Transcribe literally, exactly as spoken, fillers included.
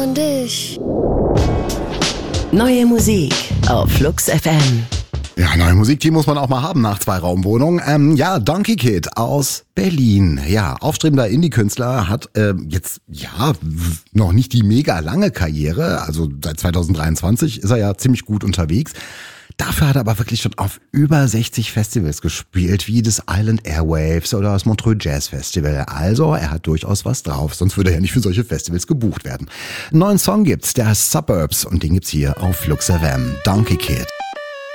und ich. Neue Musik auf Flux F M. Ja, neue Musik, die muss man auch mal haben nach zwei Raumwohnungen. Ähm, ja, Donkey Kid aus Berlin. Ja, aufstrebender Indie-Künstler, hat äh, jetzt, ja, w- noch nicht die mega lange Karriere. Also seit zwanzig dreiundzwanzig ist er ja ziemlich gut unterwegs. Dafür hat er aber wirklich schon auf über sechzig Festivals gespielt, wie das Island Airwaves oder das Montreux Jazz Festival. Also, er hat durchaus was drauf, sonst würde er ja nicht für solche Festivals gebucht werden. Einen neuen Song gibt's, der heißt Suburbs, und den gibt's hier auf Flux F M. Donkey Kid.